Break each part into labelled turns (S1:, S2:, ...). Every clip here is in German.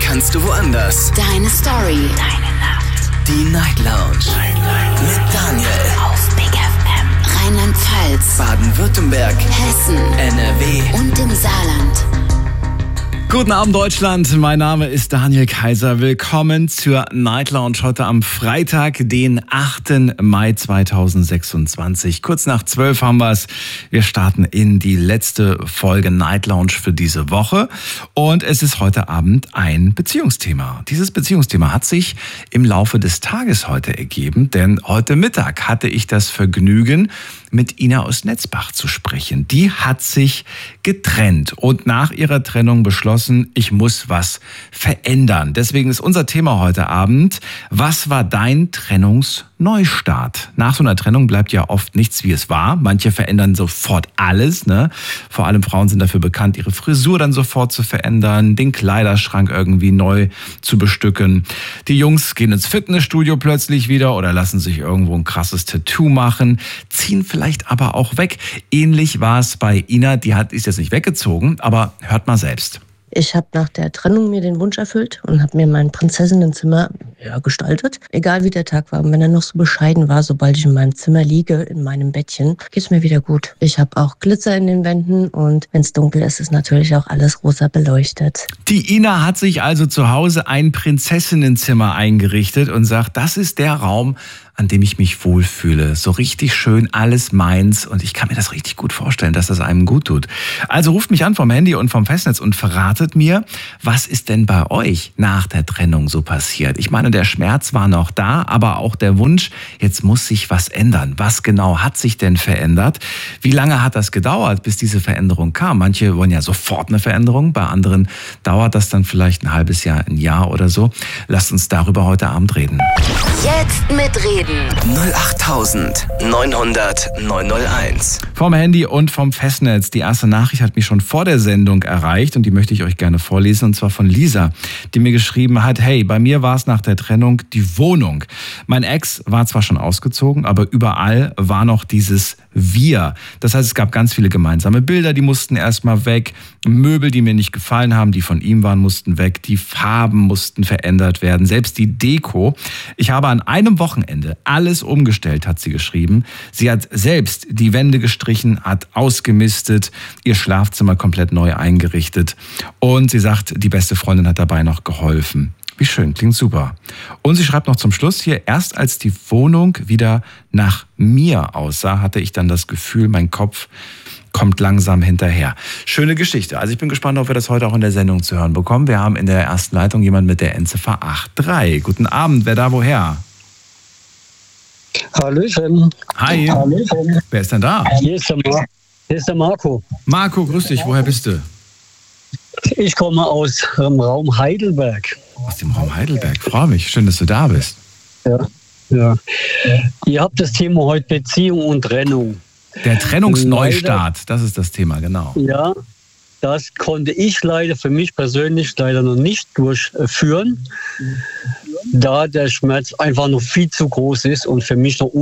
S1: kannst du woanders.
S2: Deine Story. Deine Nacht.
S1: Die Night Lounge. Mit Daniel.
S2: Auf Big FM. Rheinland-Pfalz.
S1: Baden-Württemberg.
S2: Hessen.
S1: NRW.
S2: Und im Saarland.
S3: Guten Abend, Deutschland. Mein Name ist Daniel Kaiser. Willkommen zur Night Lounge heute am Freitag, den 8. Mai 2026. Kurz nach 12 haben wir es. Wir starten in die letzte Folge Night Lounge für diese Woche. Und es ist heute Abend ein Beziehungsthema. Dieses Beziehungsthema hat sich im Laufe des Tages heute ergeben, denn heute Mittag hatte ich das Vergnügen, mit Ina aus Netzbach zu sprechen. Die hat sich getrennt und nach ihrer Trennung beschlossen, ich muss was verändern. Deswegen ist unser Thema heute Abend: Was war dein Trennungsneustart? Nach so einer Trennung bleibt ja oft nichts, wie es war. Manche verändern sofort alles, ne? Vor allem Frauen sind dafür bekannt, ihre Frisur dann sofort zu verändern, den Kleiderschrank irgendwie neu zu bestücken. Die Jungs gehen ins Fitnessstudio plötzlich wieder oder lassen sich irgendwo ein krasses Tattoo machen, ziehen vielleicht aber auch weg. Ähnlich war es bei Ina, ist jetzt nicht weggezogen, aber hört mal selbst.
S4: Ich habe nach der Trennung mir den Wunsch erfüllt und habe mir mein Prinzessinnenzimmer gestaltet. Egal wie der Tag war, und wenn er noch so bescheiden war, sobald ich in meinem Zimmer liege, in meinem Bettchen, geht's mir wieder gut. Ich habe auch Glitzer in den Wänden und wenn es dunkel ist, ist natürlich auch alles rosa beleuchtet.
S3: Die Ina hat sich also zu Hause ein Prinzessinnenzimmer eingerichtet und sagt, das ist der Raum, an dem ich mich wohlfühle. So richtig schön, alles meins. Und ich kann mir das richtig gut vorstellen, dass das einem gut tut. Also ruft mich an vom Handy und vom Festnetz und verratet mir, was ist denn bei euch nach der Trennung so passiert? Ich meine, der Schmerz war noch da, aber auch der Wunsch, jetzt muss sich was ändern. Was genau hat sich denn verändert? Wie lange hat das gedauert, bis diese Veränderung kam? Manche wollen ja sofort eine Veränderung, bei anderen dauert das dann vielleicht ein halbes Jahr, ein Jahr oder so. Lasst uns darüber heute Abend reden.
S2: Jetzt mitreden.
S1: 08900 901.
S3: Vom Handy und vom Festnetz. Die erste Nachricht hat mich schon vor der Sendung erreicht und die möchte ich euch gerne vorlesen, und zwar von Lisa, die mir geschrieben hat: Hey, bei mir war es nach der Trennung die Wohnung. Mein Ex war zwar schon ausgezogen, aber überall war noch dieses Wir. Das heißt, es gab ganz viele gemeinsame Bilder, die mussten erstmal weg. Möbel, die mir nicht gefallen haben, die von ihm waren, mussten weg. Die Farben mussten verändert werden. Selbst die Deko. Ich habe an einem Wochenende alles umgestellt, hat sie geschrieben. Sie hat selbst die Wände gestrichen, hat ausgemistet, ihr Schlafzimmer komplett neu eingerichtet. Und sie sagt, die beste Freundin hat dabei noch geholfen. Wie schön, klingt super. Und sie schreibt noch zum Schluss hier: Erst als die Wohnung wieder nach mir aussah, hatte ich dann das Gefühl, mein Kopf kommt langsam hinterher. Schöne Geschichte. Also ich bin gespannt, ob wir das heute auch in der Sendung zu hören bekommen. Wir haben in der ersten Leitung jemanden mit der Endziffer 83. Guten Abend, wer da woher?
S5: Hallöchen.
S3: Hi.
S5: Hallöchen.
S3: Wer ist denn da?
S5: Hier ist der Marco.
S3: Marco, grüß dich. Woher bist du?
S5: Ich komme aus dem Raum Heidelberg.
S3: Aus dem Raum Heidelberg. Freue mich. Schön, dass du da bist.
S5: Ja. Ihr habt das Thema heute Beziehung und Trennung.
S3: Der Trennungsneustart, das ist das Thema, genau.
S5: Ja, das konnte ich leider für mich persönlich leider noch nicht durchführen, da der Schmerz einfach noch viel zu groß ist und für mich noch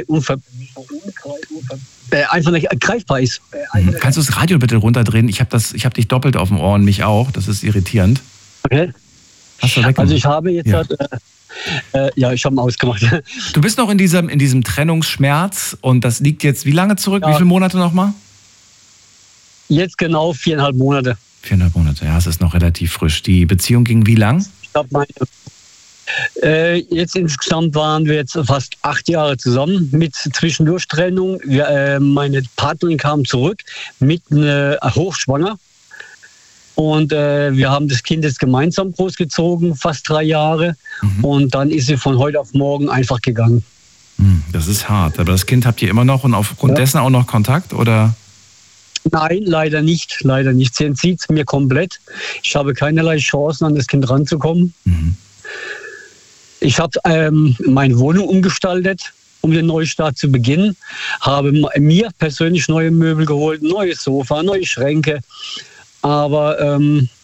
S5: einfach nicht greifbar ist.
S3: Kannst du das Radio bitte runterdrehen? Ich hab dich doppelt auf dem Ohr und mich auch. Das ist irritierend.
S5: Okay.
S3: Hast du weggemacht?
S5: Also ich habe jetzt ich habe ihn ausgemacht.
S3: Du bist noch in diesem Trennungsschmerz und das liegt jetzt wie lange zurück? Ja. Wie viele Monate nochmal?
S5: Jetzt genau 4,5 Monate.
S3: 4,5 Monate, ja, es ist noch relativ frisch. Die Beziehung ging wie lang?
S5: Ich glaube, jetzt insgesamt waren wir jetzt fast 8 Jahre zusammen mit Zwischendurchtrennung. Meine Partnerin kam zurück mit hochschwanger. Und wir haben das Kind jetzt gemeinsam großgezogen, fast 3 Jahre. Und dann ist sie von heute auf morgen einfach gegangen.
S3: Das ist hart. Aber das Kind habt ihr immer noch und aufgrund dessen auch noch Kontakt, oder?
S5: Nein, leider nicht. Leider nicht. Sie entzieht es mir komplett. Ich habe keinerlei Chancen, an das Kind ranzukommen. Ich habe meine Wohnung umgestaltet, um den Neustart zu beginnen. Habe mir persönlich neue Möbel geholt, neues Sofa, neue Schränke. Aber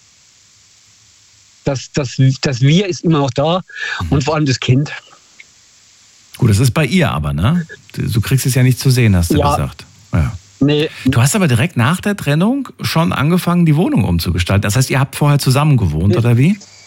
S5: das Wir ist immer noch da und vor allem das Kind.
S3: Gut, das ist bei ihr aber, ne? Du kriegst es ja nicht zu sehen, hast du gesagt. Ja.
S5: Nee.
S3: Du hast aber direkt nach der Trennung schon angefangen, die Wohnung umzugestalten. Das heißt, ihr habt vorher zusammen gewohnt, oder wie?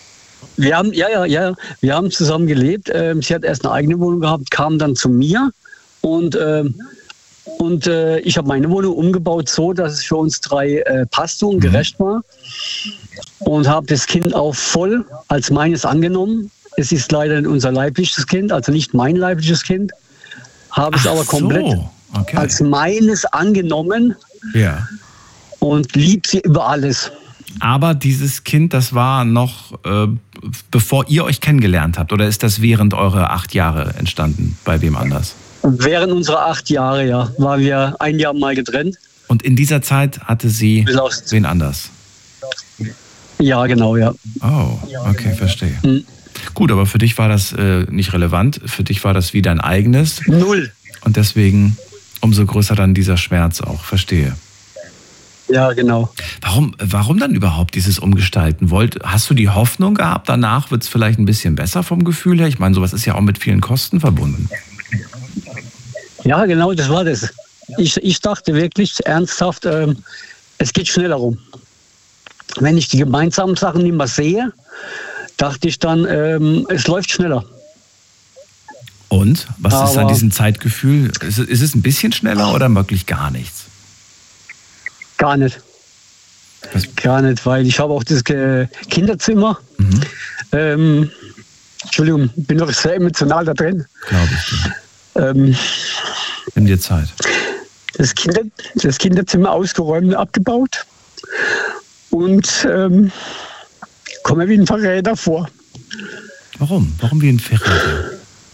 S5: Wir haben zusammen gelebt. Sie hat erst eine eigene Wohnung gehabt, kam dann zu mir und ich habe meine Wohnung umgebaut so, dass es für uns 3 passte und gerecht war und habe das Kind auch voll als meines angenommen. Es ist leider unser leibliches Kind, also nicht mein leibliches Kind, habe es aber komplett als meines angenommen und liebe sie über alles.
S3: Aber dieses Kind, das war noch bevor ihr euch kennengelernt habt, oder ist das während eurer 8 Jahre entstanden, bei wem anders?
S5: Während unserer 8 Jahre, ja, waren wir 1 Jahr mal getrennt.
S3: Und in dieser Zeit hatte sie wen anders?
S5: Ja, genau, ja.
S3: Oh, okay, verstehe. Gut, aber für dich war das nicht relevant. Für dich war das wie dein eigenes.
S5: 0.
S3: Und deswegen umso größer dann dieser Schmerz auch. Verstehe.
S5: Ja, genau.
S3: Warum dann überhaupt dieses Umgestalten? Hast du die Hoffnung gehabt, danach wird es vielleicht ein bisschen besser vom Gefühl her? Ich meine, sowas ist ja auch mit vielen Kosten verbunden.
S5: Ja, genau, das war das. Ich dachte wirklich ernsthaft, es geht schneller rum. Wenn ich die gemeinsamen Sachen nicht mehr sehe, dachte ich dann, es läuft schneller.
S3: Und? Was ist an diesem Zeitgefühl? Ist es ein bisschen schneller oder wirklich gar nichts?
S5: Gar nicht. Gar nicht, weil ich habe auch das Kinderzimmer. Entschuldigung, bin noch sehr emotional da drin.
S3: Glaube ich dir. Nimm dir Zeit.
S5: Das Kinderzimmer ausgeräumt und abgebaut. Und komme wie ein Verräter vor.
S3: Warum? Warum wie ein Verräter?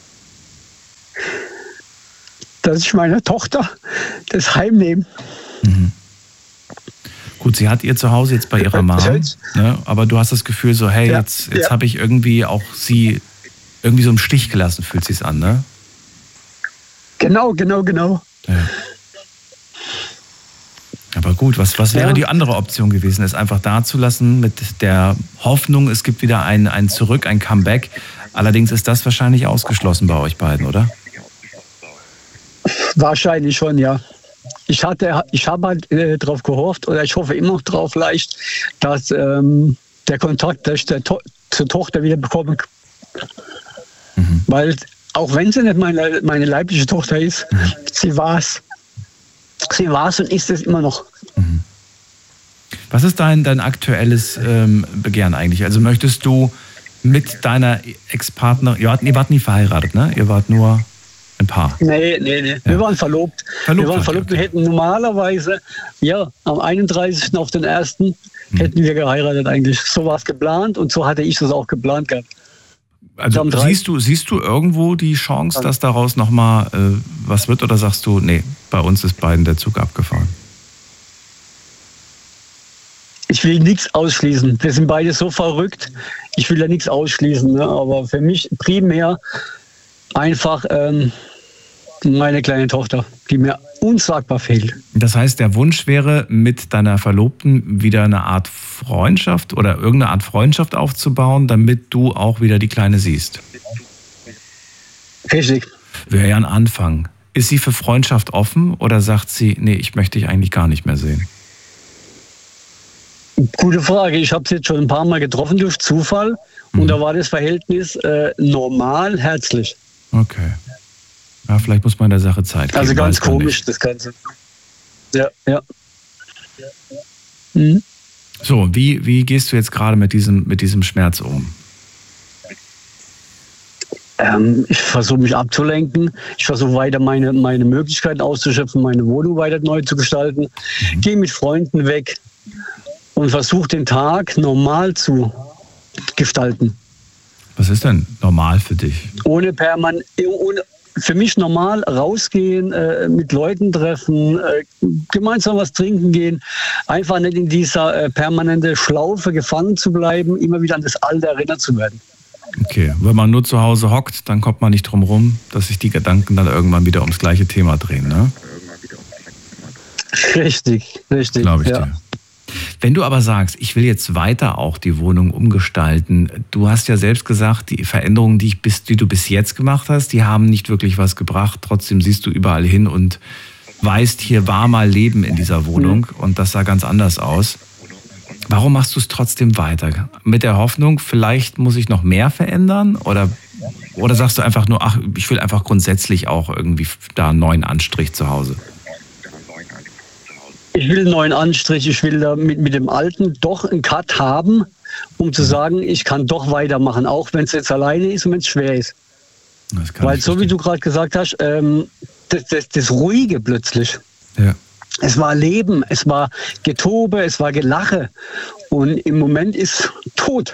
S5: Dass ich meiner Tochter das Heim nehme.
S3: Gut, sie hat ihr Zuhause jetzt bei ihrer Mom, ne? Aber du hast das Gefühl so, hey, jetzt habe ich irgendwie auch sie irgendwie so im Stich gelassen, fühlt sich's an, ne?
S5: Genau.
S3: Ja. Aber gut, was wäre die andere Option gewesen, es einfach da zu lassen mit der Hoffnung, es gibt wieder ein Zurück, ein Comeback. Allerdings ist das wahrscheinlich ausgeschlossen bei euch beiden, oder?
S5: Wahrscheinlich schon, ja. Ich habe halt darauf gehofft, oder ich hoffe immer noch drauf leicht, dass der Kontakt zur Tochter wieder bekommen. Weil, auch wenn sie nicht meine leibliche Tochter ist, sie war's. Sie war's und ist es immer noch.
S3: Was ist dein aktuelles Begehren eigentlich? Also möchtest du mit deiner Ex-Partnerin, ihr wart nie verheiratet, ne? Ihr wart nur ein Paar?
S5: Nee. Ja. Wir waren verlobt. Wir hätten normalerweise, am 31. auf den 1. hätten wir geheiratet eigentlich. So war es geplant und so hatte ich es auch geplant gehabt.
S3: Also siehst du irgendwo die Chance, dass daraus nochmal was wird, oder sagst du, nee, bei uns ist beiden der Zug abgefahren?
S5: Ich will nichts ausschließen. Wir sind beide so verrückt. Ich will ja nichts ausschließen. Ne? Aber für mich primär einfach meine kleine Tochter, die mir unsagbar fehlt.
S3: Das heißt, der Wunsch wäre, mit deiner Verlobten wieder eine Art Freundschaft oder irgendeine Art Freundschaft aufzubauen, damit du auch wieder die Kleine siehst.
S5: Richtig.
S3: Wäre ja ein Anfang. Ist sie für Freundschaft offen oder sagt sie, nee, ich möchte dich eigentlich gar nicht mehr sehen?
S5: Gute Frage. Ich habe sie jetzt schon ein paar Mal getroffen durch Zufall und da war das Verhältnis normal, herzlich.
S3: Okay. Ja, vielleicht muss man der Sache Zeit geben.
S5: Also ganz komisch, das Ganze. Ja.
S3: So, wie gehst du jetzt gerade mit diesem Schmerz um?
S5: Ich versuche mich abzulenken. Ich versuche weiter meine Möglichkeiten auszuschöpfen, meine Wohnung weiter neu zu gestalten. Gehe mit Freunden weg und versuche den Tag normal zu gestalten.
S3: Was ist denn normal für dich? Für mich normal rausgehen, mit Leuten treffen, gemeinsam was trinken gehen, einfach nicht in dieser permanente Schlaufe gefangen zu bleiben, immer wieder an das Alte erinnert zu werden. Okay, wenn man nur zu Hause hockt, dann kommt man nicht drum rum, dass sich die Gedanken dann irgendwann wieder ums gleiche Thema drehen, ne?
S5: Richtig.
S3: Glaube ich dir. Wenn du aber sagst, ich will jetzt weiter auch die Wohnung umgestalten, du hast ja selbst gesagt, die Veränderungen, die du bis jetzt gemacht hast, die haben nicht wirklich was gebracht. Trotzdem siehst du überall hin und weißt, hier war mal Leben in dieser Wohnung und das sah ganz anders aus. Warum machst du es trotzdem weiter? Mit der Hoffnung, vielleicht muss ich noch mehr verändern? Oder sagst du einfach nur, ach, ich will einfach grundsätzlich auch irgendwie da einen neuen Anstrich zu Hause?
S5: Ich will einen neuen Anstrich, ich will da mit dem Alten doch einen Cut haben, um zu sagen, ich kann doch weitermachen, auch wenn es jetzt alleine ist und wenn es schwer ist. Weil so wie du gerade gesagt hast, das Ruhige plötzlich.
S3: Ja.
S5: Es war Leben, es war Getobe, es war Gelache. Und im Moment ist tot.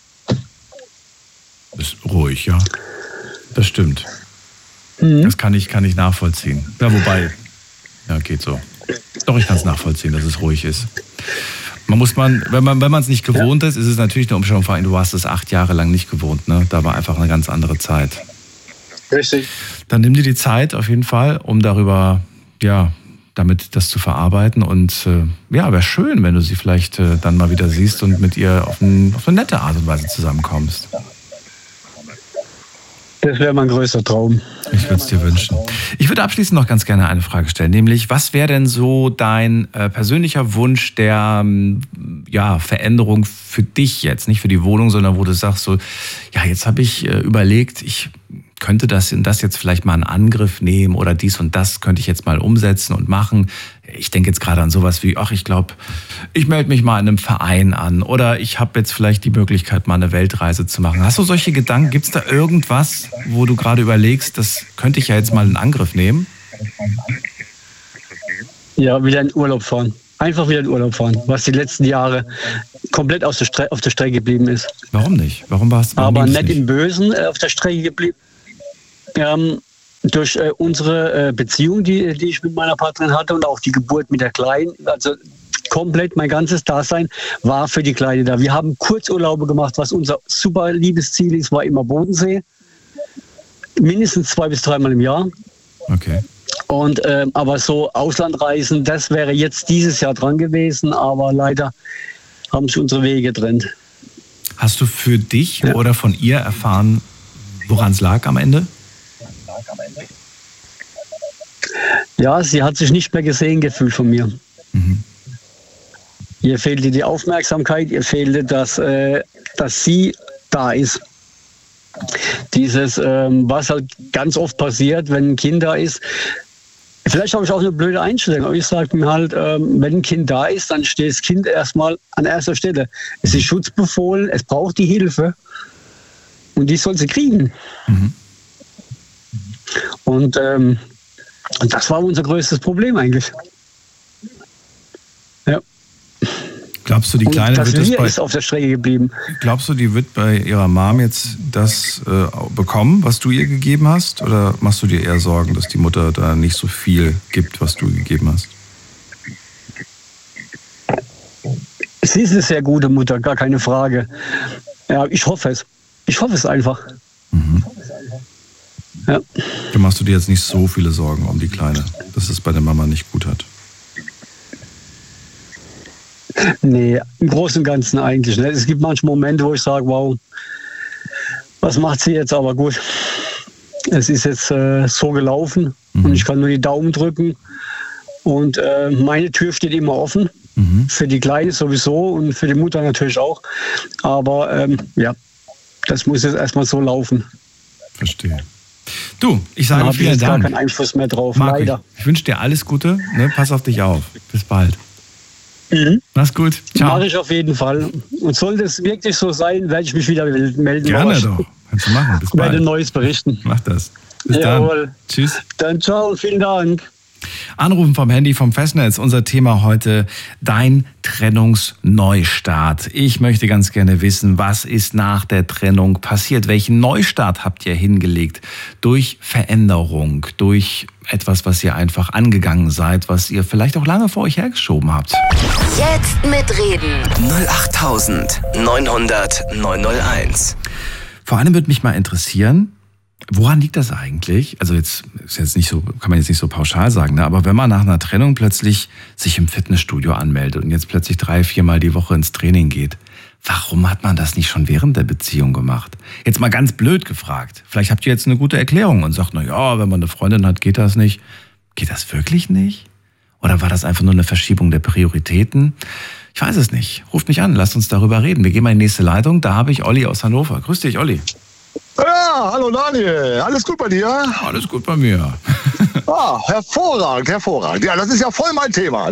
S3: Ist ruhig, ja. Das stimmt. Das kann ich nachvollziehen. Ja, wobei, ja, geht so. Doch, ich kann es nachvollziehen, dass es ruhig ist. Wenn man es nicht gewohnt ist es natürlich eine Umstellung. Vor allem, du hast es 8 Jahre lang nicht gewohnt, ne? Da war einfach eine ganz andere Zeit.
S5: Richtig.
S3: Dann nimm dir die Zeit auf jeden Fall, um darüber, damit das zu verarbeiten. Und wäre schön, wenn du sie vielleicht dann mal wieder siehst und mit ihr auf eine nette Art und Weise zusammenkommst.
S5: Das wäre mein größter Traum.
S3: Ich würde es dir wünschen. Ich würde abschließend noch ganz gerne eine Frage stellen, nämlich, was wäre denn so dein persönlicher Wunsch der Veränderung für dich jetzt? Nicht für die Wohnung, sondern wo du sagst so, ja, jetzt habe ich überlegt, ich könnte das jetzt vielleicht mal in Angriff nehmen oder dies und das könnte ich jetzt mal umsetzen und machen. Ich denke jetzt gerade an sowas wie, ich glaube, ich melde mich mal in einem Verein an oder ich habe jetzt vielleicht die Möglichkeit, mal eine Weltreise zu machen. Hast du solche Gedanken? Gibt es da irgendwas, wo du gerade überlegst, das könnte ich ja jetzt mal in Angriff nehmen?
S5: Ja, wieder in Urlaub fahren. Einfach wieder in Urlaub fahren, was die letzten Jahre komplett auf der Strecke geblieben ist.
S3: Warum nicht? Warum
S5: Aber nicht im Bösen auf der Strecke geblieben. Durch unsere Beziehung, die ich mit meiner Partnerin hatte und auch die Geburt mit der Kleinen, also komplett mein ganzes Dasein war für die Kleine da. Wir haben Kurzurlaube gemacht, was unser super Liebesziel ist, war immer Bodensee. Mindestens 2 bis 3 Mal im Jahr.
S3: Okay.
S5: Und aber so Auslandreisen, das wäre jetzt dieses Jahr dran gewesen, aber leider haben sich unsere Wege getrennt.
S3: Hast du für dich oder von ihr erfahren, woran es lag am Ende?
S5: Ja, sie hat sich nicht mehr gesehen gefühlt von mir.
S3: Mhm.
S5: Ihr fehlte die Aufmerksamkeit, ihr fehlte, dass sie da ist. Dieses, was halt ganz oft passiert, wenn ein Kind da ist. Vielleicht habe ich auch eine blöde Einstellung, aber ich sage mir halt, wenn ein Kind da ist, dann steht das Kind erstmal an erster Stelle. Es ist schutzbefohlen, es braucht die Hilfe und die soll sie kriegen.
S3: Mhm.
S5: Und das war unser größtes Problem eigentlich. Ja.
S3: Glaubst du, die Kleine
S5: ist auf der Strecke geblieben?
S3: Glaubst du, die wird bei ihrer Mom jetzt das bekommen, was du ihr gegeben hast? Oder machst du dir eher Sorgen, dass die Mutter da nicht so viel gibt, was du gegeben hast?
S5: Sie ist eine sehr gute Mutter, gar keine Frage. Ja, ich hoffe es. Ich hoffe es einfach.
S3: Mhm.
S5: Ja.
S3: Dann machst du dir jetzt nicht so viele Sorgen um die Kleine, dass es bei der Mama nicht gut hat?
S5: Nee, im Großen und Ganzen eigentlich nicht. Es gibt manche Momente, wo ich sage, wow, was macht sie jetzt? Aber gut, es ist jetzt so gelaufen und ich kann nur die Daumen drücken. Und meine Tür steht immer offen, für die Kleine sowieso und für die Mutter natürlich auch. Aber das muss jetzt erstmal so laufen.
S3: Verstehe. Du, ich sage vielen Dank.
S5: Ich habe gar keinen Einfluss mehr drauf,
S3: Marco,
S5: leider.
S3: Ich wünsche dir alles Gute, ne? Pass auf dich auf. Bis bald. Mach's gut. Ciao.
S5: Mache ich auf jeden Fall. Und sollte es wirklich so sein, werde ich mich wieder melden.
S3: Gerne doch. Kannst du machen. Bis bald.
S5: Ich werde Neues berichten.
S3: Mach das. Bis
S5: Jawohl.
S3: dann. Tschüss.
S5: Dann ciao, vielen Dank.
S3: Anrufen vom Handy vom Festnetz. Unser Thema heute, dein Trennungsneustart. Ich möchte ganz gerne wissen, was ist nach der Trennung passiert? Welchen Neustart habt ihr hingelegt? Durch Veränderung, durch etwas, was ihr einfach angegangen seid, was ihr vielleicht auch lange vor euch hergeschoben habt.
S2: Jetzt mitreden.
S1: 08900 901.
S3: Vor allem würde mich mal interessieren, woran liegt das eigentlich? Also ist jetzt nicht so, kann man jetzt nicht so pauschal sagen, ne? Aber wenn man nach einer Trennung plötzlich sich im Fitnessstudio anmeldet und jetzt plötzlich 3-4 Mal die Woche ins Training geht, warum hat man das nicht schon während der Beziehung gemacht? Jetzt mal ganz blöd gefragt. Vielleicht habt ihr jetzt eine gute Erklärung und sagt, wenn man eine Freundin hat, geht das nicht. Geht das wirklich nicht? Oder war das einfach nur eine Verschiebung der Prioritäten? Ich weiß es nicht. Ruft mich an, lasst uns darüber reden. Wir gehen mal in die nächste Leitung. Da habe ich Olli aus Hannover. Grüß dich, Olli.
S6: Ja, hallo Daniel. Alles gut bei dir?
S3: Alles gut bei mir.
S6: Hervorragend, hervorragend. Ja, das ist ja voll mein Thema.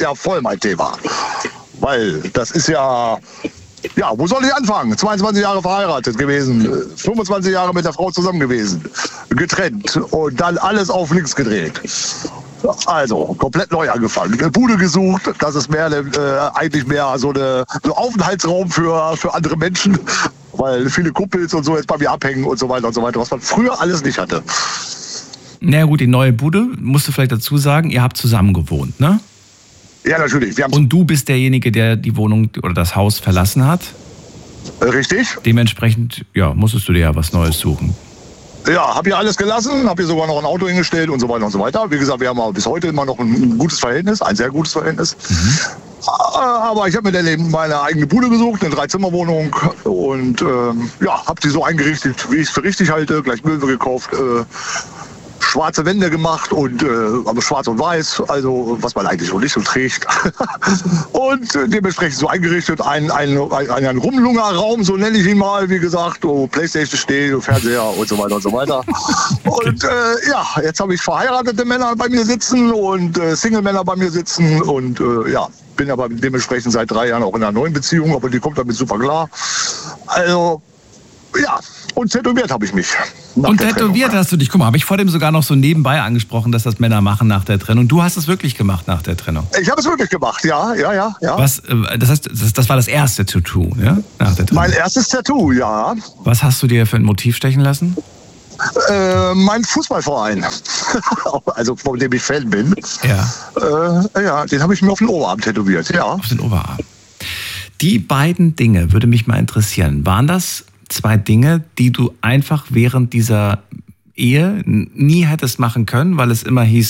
S6: Weil das ist ja, wo soll ich anfangen? 22 Jahre verheiratet gewesen, 25 Jahre mit der Frau zusammen gewesen, getrennt und dann alles auf links gedreht. Also, komplett neu angefangen. Eine Bude gesucht, das ist mehr eigentlich mehr so ein Aufenthaltsraum für andere Menschen, weil viele Kumpels und so jetzt bei mir abhängen und so weiter, was man früher alles nicht hatte.
S3: Na gut, die neue Bude, musst du vielleicht dazu sagen, ihr habt zusammen gewohnt, ne?
S6: Ja, natürlich.
S3: Und du bist derjenige, der die Wohnung oder das Haus verlassen hat?
S6: Richtig.
S3: Dementsprechend, musstest du dir ja was Neues suchen.
S6: Ja, habe hier alles gelassen, habe hier sogar noch ein Auto hingestellt und so weiter und so weiter. Wie gesagt, wir haben bis heute immer noch ein gutes Verhältnis, ein sehr gutes Verhältnis. Aber ich habe mir meine eigene Bude gesucht, eine 3-Zimmer-Wohnung und habe sie so eingerichtet, wie ich es für richtig halte, gleich Möbel gekauft, schwarze Wände gemacht und aber schwarz und weiß, also was man eigentlich noch nicht so trägt. Und dementsprechend so eingerichtet, ein Rumlungerraum, so nenne ich ihn mal, wie gesagt, wo Playstation steht, Fernseher und so weiter und so weiter. Und jetzt habe ich verheiratete Männer bei mir sitzen und Single-Männer bei mir sitzen und bin aber dementsprechend seit 3 Jahren auch in einer neuen Beziehung, aber die kommt damit super klar. Also, und tätowiert habe ich mich.
S3: Und tätowiert hast du dich. Guck mal, habe ich vor dem sogar noch so nebenbei angesprochen, dass das Männer machen nach der Trennung. Du hast es wirklich gemacht nach der Trennung.
S6: Ich habe es wirklich gemacht, ja.
S3: Was, das heißt, das war das erste Tattoo, ja? Nach der Trennung.
S6: Mein erstes Tattoo, ja.
S3: Was hast du dir für ein Motiv stechen lassen?
S6: Mein Fußballverein, also von dem ich Fan bin.
S3: Ja.
S6: Den habe ich mir auf den Oberarm tätowiert, ja.
S3: Auf den Oberarm. Die beiden Dinge würde mich mal interessieren. Waren das 2 Dinge, die du einfach während dieser Ehe nie hättest machen können, weil es immer hieß,